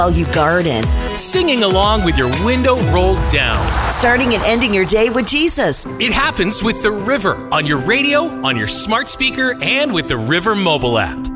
while you garden. Singing along with your window rolled down. Starting and ending your day with Jesus. It happens with The River on your radio, on your smart speaker, and with the River mobile app.